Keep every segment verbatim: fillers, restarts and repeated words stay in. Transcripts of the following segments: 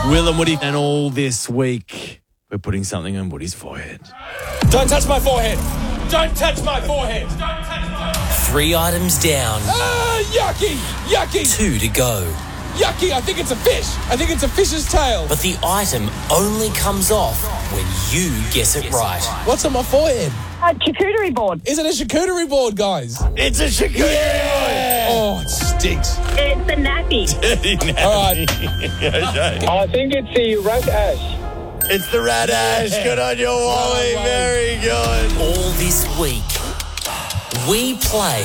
Will and Woody. And all this week, we're putting something on Woody's forehead. Don't touch my forehead. Don't touch my forehead. Don't touch my forehead. Three items down. Ah, yucky. Yucky. Two to go. Yucky. I think it's a fish. I think it's a fish's tail. But the item only comes off when you guess it right. What's on my forehead? A charcuterie board. Is it a charcuterie board, guys? It's a charcuterie Yeah. Oh, it stinks. It's a nappy. board. All right. I think it's the rat ash. It's the rat ash. Good on you, Wally. Wally. Very good. All this week, we play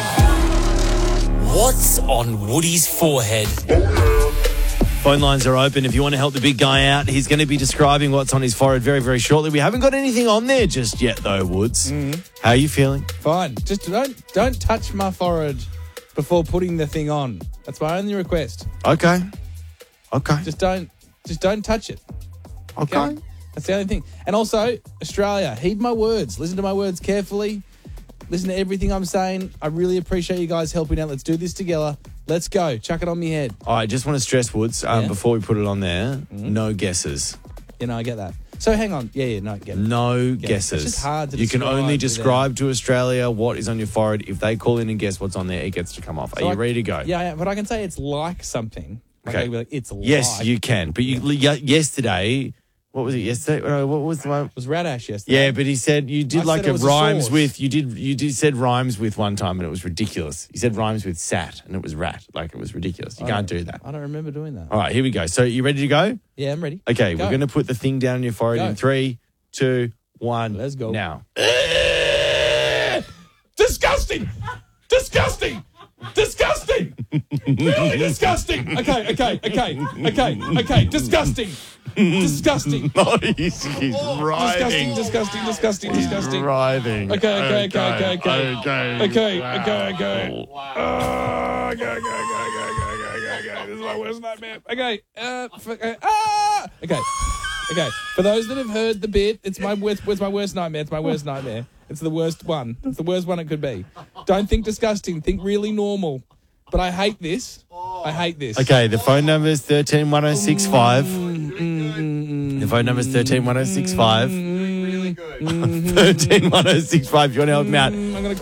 What's on Woody's Forehead? Phone lines are open. If you want to help the big guy out, he's going to be describing what's on his forehead very, very shortly. We haven't got anything on there just yet, though, Woods. Mm-hmm. How are you feeling? Fine. Just don't don't touch my forehead before putting the thing on. That's my only request. Okay. Okay. Just don't just don't touch it. Okay. That's the only thing. And also, Australia, heed my words. Listen to my words carefully. Listen to everything I'm saying. I really appreciate you guys helping out. Let's do this together. Let's go. Chuck it on me head. All right, just want to stress, Woods, um, Yeah. before we put it on there, Mm-hmm. no guesses. You know, I get that. So hang on. Yeah, yeah, no, get it. No Get it. guesses. It's just hard to You can describe only without- describe to Australia what is on your forehead. If they call in and guess what's on there, it gets to come off. Are So you I- ready to go? Yeah, yeah, but I can say it's like something. Like Okay. I can be like, it's Yes, like. you can. But you, y- yesterday, what was it yesterday? Uh, What was the one? It was rat ash yesterday. Yeah, but he said you did I like said it a was a rhymes sauce. with you did you did said rhymes with one time and it was ridiculous. You said rhymes with sat and it was rat, like it was ridiculous. You I can't don't- do that. I don't remember doing that. All right, here we go. So you ready to go? Yeah, I'm ready. Okay, Go. we're going to put the thing down on your forehead Go. in three, two, one. Let's go. Now. Disgusting! Disgusting! Disgusting! Really disgusting! Okay, okay, okay, okay, okay. Disgusting! Disgusting! Oh, he's, he's Disgusting, writhing. disgusting, disgusting, He's disgusting. writhing. Okay, okay, okay, okay, okay. Okay, Okay, Wow. okay, okay. Oh, okay, okay, okay, okay, okay, okay, okay. This is my worst nightmare. Okay, uh, f- uh, ah! Okay, okay. For those that have heard the bit, it's my worst, it's my worst nightmare. It's my worst nightmare. It's the worst one. It's the worst one it could be. Don't think disgusting. Think really normal. But I hate this. I hate this. Okay, the phone number is one three one zero six five. The phone number is one three one zero six five. one three one zero six five. If you want to help me out. I'm gonna